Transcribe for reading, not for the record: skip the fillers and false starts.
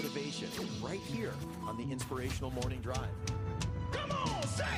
motivation right here on the Inspirational Morning Drive. Come on, say